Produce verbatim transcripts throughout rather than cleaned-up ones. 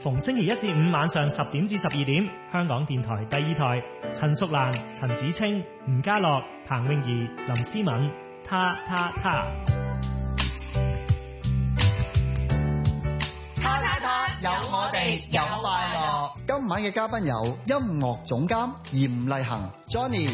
逢星期一至五晚上十點至十二點，香港電台第二台，陳淑蘭、陳子清、吳家樂、彭詠儀、林思敏，他他他， 他他他，有我哋有快樂。 今晚嘅嘉賓有音樂總監嚴麗恒 Johnny。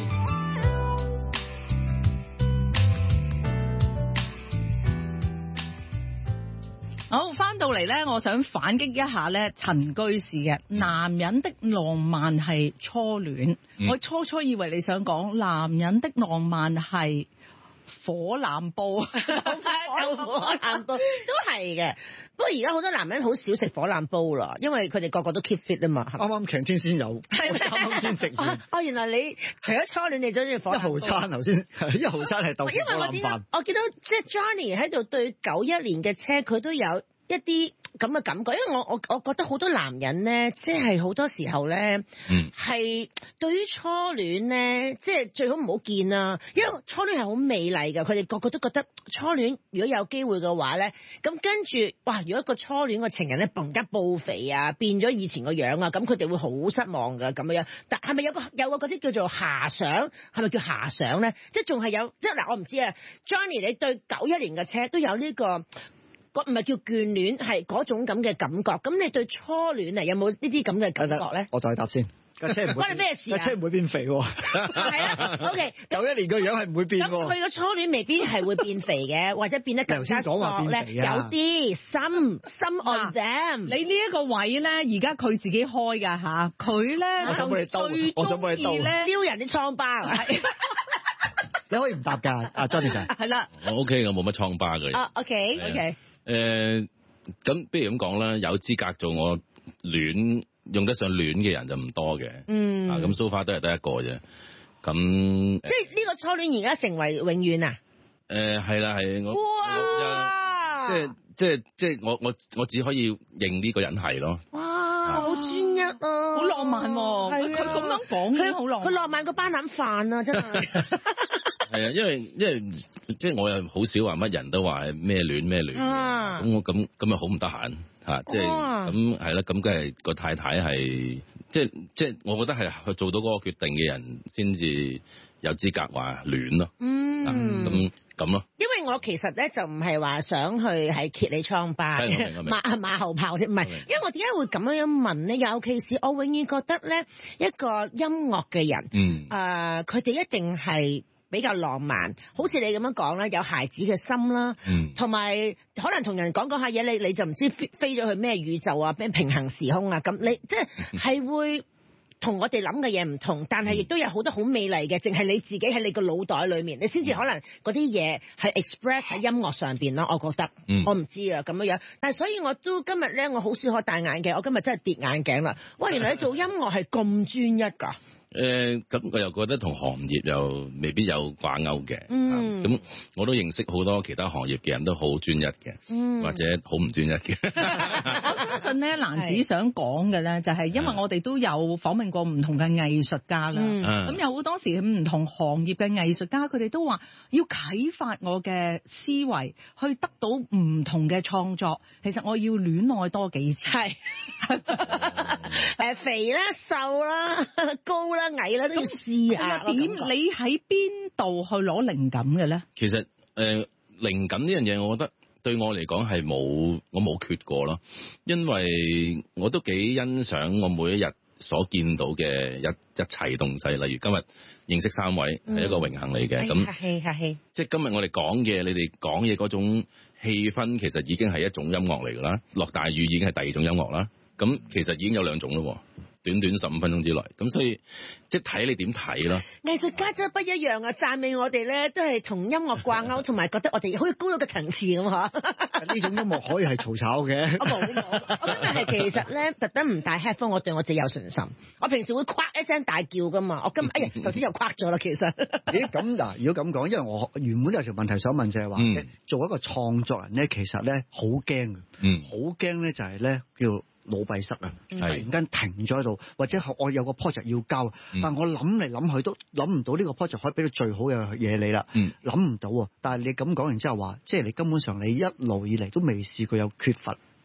好，翻到嚟咧，我想反擊一下咧陳居士嘅男人的浪漫係初戀。嗯、我初初以為你想講男人的浪漫係火腩煲， 有火腩煲都係嘅。不過而家好多男人好少食火腩煲啦，因為佢哋個個都 keep fit 啊嘛。 啱啱強天先有，啱啱先食完。 哦，原來你除咗初戀，你中意火腩煲？ 一號餐頭先，一號餐係豆腐火腩飯。 我見到即係 Johnny 喺度對九一年嘅車，佢都有一啲咁嘅感覺，因為我我我覺得好多男人咧，即係好多時候咧，係、嗯、對於初戀咧，即係最好唔好見啊，因為初戀係好美麗㗎，佢哋個個都覺得初戀如果有機會嘅話咧，咁跟住哇，如果一個初戀嘅情人咧，嘭一暴肥啊，變咗以前個樣啊，咁佢哋會好失望㗎咁樣。但係咪有個有個嗰啲叫做遐想，係咪叫遐想咧？即係仲係有，即係嗱，我唔知啊 ，Johnny 你對九一年嘅車都有呢個。唔係叫眷戀，係嗰種咁嘅感覺。咁你對初戀啊，有冇呢啲咁嘅感覺咧？ 我再答先。架車唔會關你咩事啊？ 架車唔會變肥喎。 係啊 ，OK。 九一年個樣係唔會變喎。 咁佢個初戀未必係會變肥嘅，或者變得更加索咧。有啲 some some on them。 你呢一個位咧，而家佢自己開㗎嚇，佢咧我想幫你兜，我想幫你兜咧撩人啲瘡疤。 你可以唔答㗎，阿 Johnny 仔。 係啦。 我 OK 我冇乜瘡疤嘅。 啊 ，OK OK。 誒，咁不如咁講啦，有資格做我戀用得上戀嘅人就唔多嘅。嗯。啊，咁 so far 都係得一個啫。咁即係呢個初戀而家成為永遠啊？ 誒係啦係我。 哇！ 即係即係即係我我我只可以認呢個人係咯。 哇！好專一啊！ 好浪漫喎。係佢咁樣講佢好浪漫。 佢浪漫過班腩飯啊！真係。 係啊，因為因為即係我又好少話乜人都話咩戀咩戀嘅，咁、啊、我咁咁又好唔得閒嚇，即係咁係啦，咁梗係個太太係即係即係我覺得係去做到嗰個決定嘅人先至有資格話戀咯。嗯，咁咁咯。 因為我其實咧就唔係話想去係揭你瘡疤，馬馬後炮添，唔係。因為我點解會咁樣樣問咧？尤其是我永遠覺得咧，一個音樂嘅人，嗯，誒，佢哋一定係。比較浪漫，好似你咁樣講啦，有孩子嘅心啦，同埋、嗯、可能同人講講下嘢，你你就唔知飛飛咗去咩宇宙啊，咩平行時空啊，咁你即係係會同我哋諗嘅嘢唔同，但係亦都有好多好美麗嘅，淨係你自己喺你個腦袋裏面，你先至可能嗰啲嘢係 express 喺音樂上邊咯。我覺得，嗯、我唔知啊咁樣樣，但係所以我都今日咧，我好少可戴眼鏡，我今日真係跌眼鏡啦。哇，原來你做音樂係咁專一㗎！ 誒，咁、呃、我又覺得同行業又未必有掛鈎嘅，嗯，咁、啊、我都認識好多其他行業嘅人都好專一嘅，嗯，或者好唔專一嘅。 我相信咧，蘭子想講嘅咧，就係因為我哋都有訪問過唔同嘅藝術家啦，咁、嗯、有好多時唔同行業嘅藝術家，佢哋都話要啟發我嘅思維，去得到唔同嘅創作。其實我要戀愛多幾次，係，誒肥啦、瘦啦、高啦。矮啦都要試下。 點你喺邊度去攞靈感嘅咧？ 其實誒、呃，靈感呢樣嘢，我覺得對我嚟講係冇，我冇缺過咯。因為我都幾欣賞我每一日所見到嘅一一切東西。例如今日認識三位係、嗯、一個榮幸嚟嘅。咁客氣客氣。即係今日我哋講嘅，你哋講嘢嗰種氣氛，其實已經係一種音樂嚟噶啦。落大雨已經係第二種音樂啦。咁其實已經有兩種咯。短短十五分鐘之內，咁所以即係睇你點睇咯。 藝術家真係不一樣啊！讚美我哋咧，都係同音樂掛鈎，同埋覺得我哋好似高咗個層次咁嚇。 呢種音樂可以係嘈吵嘅。 我冇冇，我真係其實咧，特登唔戴 headphone，我對我自己有信心。我平時會夸一聲大叫噶嘛，我今哎呀頭先又夸咗啦，其實。 咦咁嗱，如果咁講，因為我原本有條問題想問就係話、嗯，做一個創作人咧，其實咧好驚嘅，好驚咧就係咧叫腦閉塞啊！突然間停咗喺度，或者我有個 project 要交，嗯、但我諗嚟諗去都諗唔到呢個 project 可以俾到最好嘅嘢你啦，諗唔到啊！但係你咁講完之後話，即係你根本上你一路以嚟都未試過有缺乏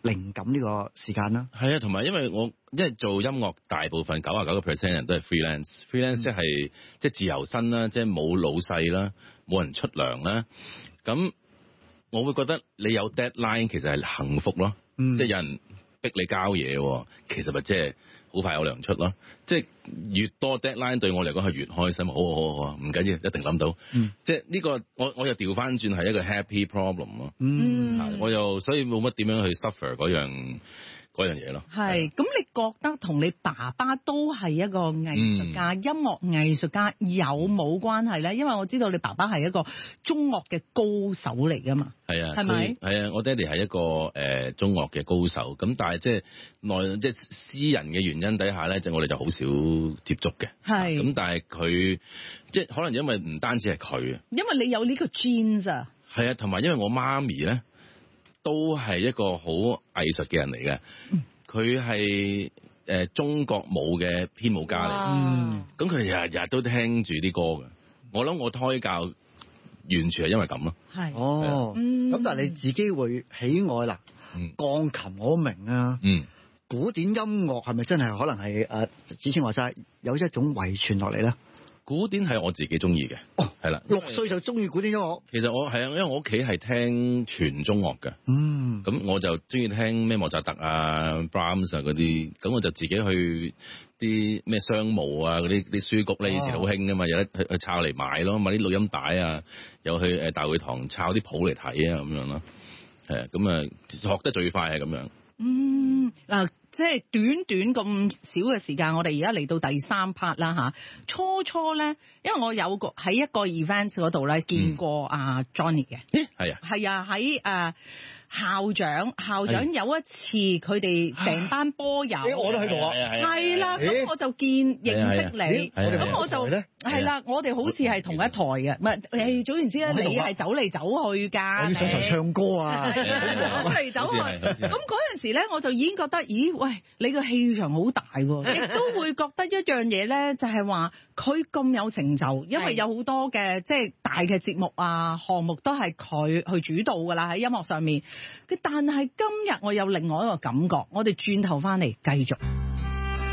靈感呢個時間啦。 係啊，同埋因為我因為做音樂大部分九十九個 percent 人都係 freelance，freelance 即係即係自由身啦，即係冇老細啦，冇人出糧啦。咁我會覺得你有 deadline 其實係幸福咯，嗯、即係有人逼你交嘢，其實咪即係好快有糧出咯。即係越多 deadline 對我嚟講係越開心。好好好好，唔緊要，一定諗到。嗯、即係呢個我我又調翻轉係一個 happy problem 咯。嗯，我又所以冇乜點樣去 suffer 嗰樣嗰樣嘢咯。係， 咁你覺得同你爸爸都係一個藝術家、嗯、音樂藝術家有冇關係咧？因為我知道你爸爸係一個中樂嘅高手嚟噶嘛。係啊，係咪？ 係啊，我爹哋係一個誒、呃、中樂嘅高手，咁但係即係內即係私人嘅原因底下咧，即係我哋就好少接觸嘅。係。咁但係佢即係可能因為唔單止係佢啊， 因為你有呢個 genes 啊。 係啊，同埋因為我媽咪咧都係一個好藝術嘅人嚟嘅，佢係誒中國舞嘅編舞家嚟，咁佢日日都聽住啲歌嘅。我諗我胎教。完全係因為咁咯。係哦，咁、嗯、但係你自己會喜愛啦。嗯、鋼琴我明啊。嗯。古典音樂係咪真係可能係誒？子謙話齋有一種遺傳落嚟咧。 古典係我自己中意嘅。哦，係啦。 六歲就中意古典音樂。 其實我係啊，因為我屋企係聽全中樂嘅。嗯。咁我就中意聽咩莫扎特啊、Brahms 啊嗰啲，咁我就自己去啲咩商務啊嗰啲啲書局咧，以前好興噶嘛，有得去去抄嚟買咯，買啲錄音帶啊，又去誒大會堂抄啲譜嚟睇啊咁樣咯。係啊，咁啊學得最快係咁樣。嗯， 嗱，即係短短咁少嘅時間，我哋而家嚟到第三 part 啦嚇。初初咧，因為我有個喺一個 event 嗰度咧見過阿 Johnny 嘅。咦？係啊。係啊，喺誒。校長，校長有一次佢哋成班波友， 我都喺度啊， 係啦，咁我就見認識你，咁我就係啦，我哋好似係同一台嘅，唔係誒，總言之咧，你係走嚟走去㗎， 我要上台唱歌啊，走嚟走去，咁嗰陣時咧，我就已經覺得，咦，喂，你個氣場好大喎，亦都會覺得一樣嘢咧，就係話佢咁有成就，因為有好多嘅即係大嘅節目啊項目都係佢去主導㗎啦，喺音樂上面。但係今日我有另外一個感覺，我哋轉頭翻嚟繼續。